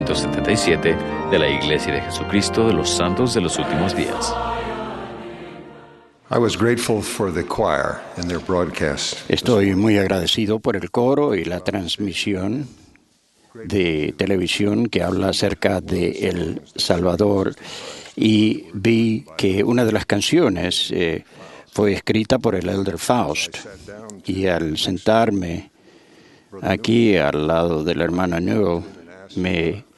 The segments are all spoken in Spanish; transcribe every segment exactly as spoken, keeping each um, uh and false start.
trescientos setenta y siete de la Iglesia de Jesucristo de los Santos de los Últimos Días. I was grateful for the choir and their broadcast. Estoy muy agradecido por el coro y la transmisión de televisión que habla acerca de El Salvador, y vi que una de las canciones eh, fue escrita por el Elder Faust, y al sentarme aquí al lado del hermano Newell, me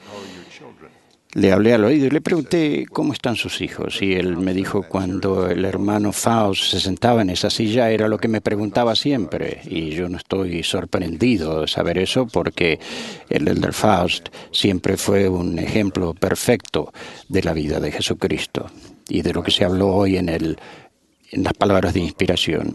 le hablé al oído y le pregunté cómo están sus hijos, y él me dijo cuando el hermano Faust se sentaba en esa silla era lo que me preguntaba siempre, y yo no estoy sorprendido de saber eso porque el Elder Faust siempre fue un ejemplo perfecto de la vida de Jesucristo y de lo que se habló hoy en, el, en las palabras de inspiración.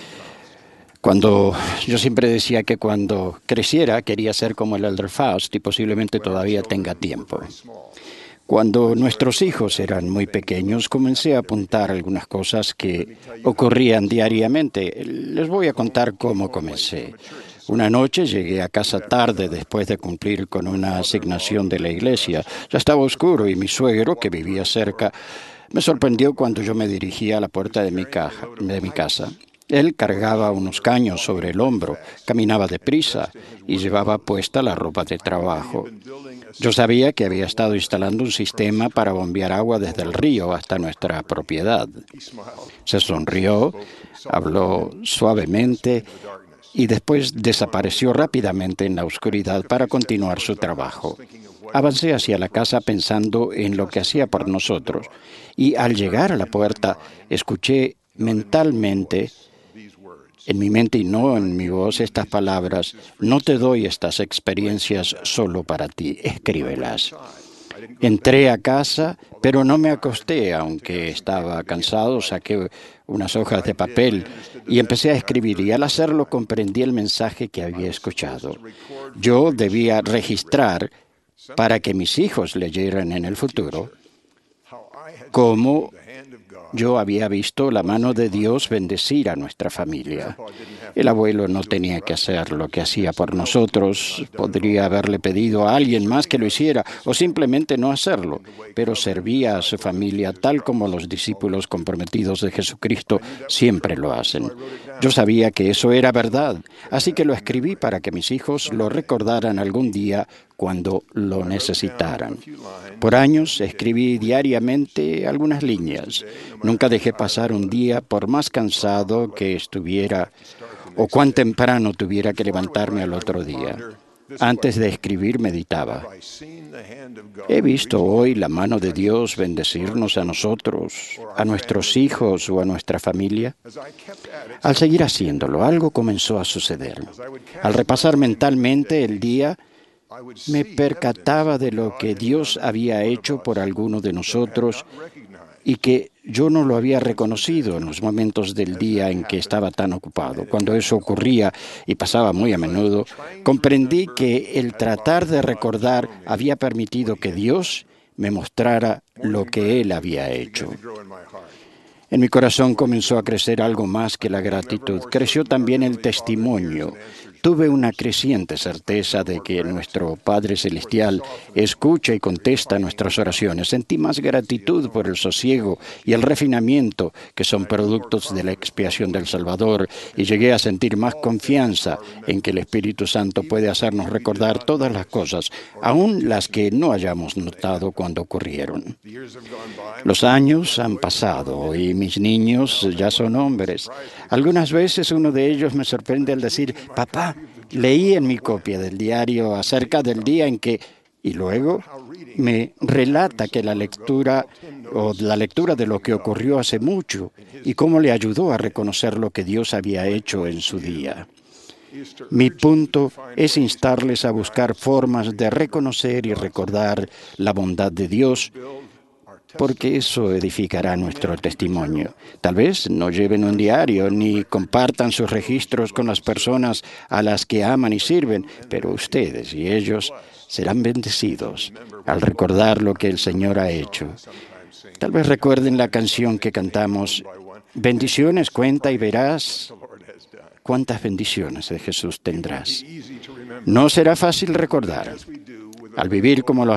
Cuando yo siempre decía que cuando creciera quería ser como el Elder Faust y posiblemente todavía tenga tiempo. Cuando nuestros hijos eran muy pequeños, comencé a apuntar algunas cosas que ocurrían diariamente. Les voy a contar cómo comencé. Una noche llegué a casa tarde después de cumplir con una asignación de la iglesia. Ya estaba oscuro y mi suegro, que vivía cerca, me sorprendió cuando yo me dirigía a la puerta de mi, caja, de mi casa. Él cargaba unos caños sobre el hombro, caminaba deprisa y llevaba puesta la ropa de trabajo. Yo sabía que había estado instalando un sistema para bombear agua desde el río hasta nuestra propiedad. Se sonrió, habló suavemente y después desapareció rápidamente en la oscuridad para continuar su trabajo. Avancé hacia la casa pensando en lo que hacía por nosotros, y al llegar a la puerta escuché mentalmente, en mi mente y no en mi voz, estas palabras: no te doy estas experiencias solo para ti, escríbelas. Entré a casa, pero no me acosté, aunque estaba cansado. Saqué unas hojas de papel y empecé a escribir, y al hacerlo comprendí el mensaje que había escuchado. Yo debía registrar para que mis hijos leyeran en el futuro cómo yo había visto la mano de Dios bendecir a nuestra familia. El abuelo no tenía que hacer lo que hacía por nosotros. Podría haberle pedido a alguien más que lo hiciera o simplemente no hacerlo, pero servía a su familia tal como los discípulos comprometidos de Jesucristo siempre lo hacen. Yo sabía que eso era verdad, así que lo escribí para que mis hijos lo recordaran algún día cuando lo necesitaran. Por años escribí diariamente algunas líneas. Nunca dejé pasar un día, por más cansado que estuviera o cuán temprano tuviera que levantarme al otro día. Antes de escribir meditaba: ¿he visto hoy la mano de Dios bendecirnos a nosotros, a nuestros hijos o a nuestra familia? Al seguir haciéndolo, algo comenzó a suceder. Al repasar mentalmente el día, me percataba de lo que Dios había hecho por alguno de nosotros y que yo no lo había reconocido en los momentos del día en que estaba tan ocupado. Cuando eso ocurría, y pasaba muy a menudo, comprendí que el tratar de recordar había permitido que Dios me mostrara lo que Él había hecho. En mi corazón comenzó a crecer algo más que la gratitud. Creció también el testimonio. Tuve una creciente certeza de que nuestro Padre Celestial escucha y contesta nuestras oraciones. Sentí más gratitud por el sosiego y el refinamiento que son productos de la expiación del Salvador, y llegué a sentir más confianza en que el Espíritu Santo puede hacernos recordar todas las cosas, aun las que no hayamos notado cuando ocurrieron. Los años han pasado y mis niños ya son hombres. Algunas veces uno de ellos me sorprende al decir: papá, leí en mi copia del diario acerca del día en que... Y luego me relata que la lectura o la lectura de lo que ocurrió hace mucho y cómo le ayudó a reconocer lo que Dios había hecho en su día. Mi punto es instarles a buscar formas de reconocer y recordar la bondad de Dios, porque eso edificará nuestro testimonio. Tal vez no lleven un diario ni compartan sus registros con las personas a las que aman y sirven, pero ustedes y ellos serán bendecidos al recordar lo que el Señor ha hecho. Tal vez recuerden la canción que cantamos: bendiciones cuenta y verás cuántas bendiciones de Jesús tendrás. No será fácil recordar. Al vivir como lo